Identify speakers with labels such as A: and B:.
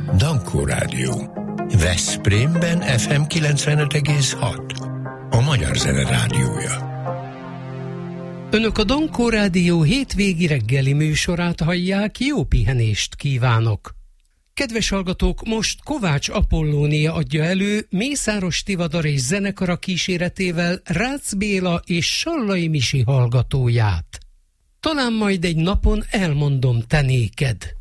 A: Dankó Rádió. Veszprémben FM 95,6. A Magyar Zene Rádiója.
B: Önök a Dankó Rádió hétvégi reggeli műsorát hallják, jó pihenést kívánok! Kedves hallgatók, most Kovács Apollónia adja elő Mészáros Tivadar és zenekara kíséretével Rácz Béla és Sallai Misi hallgatóját. Talán majd egy napon elmondom te néked.